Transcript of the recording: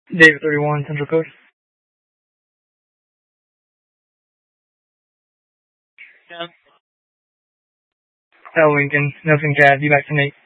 David 31, Central Code. Yeah. Lincoln, Nelson Cab, you back to Nate.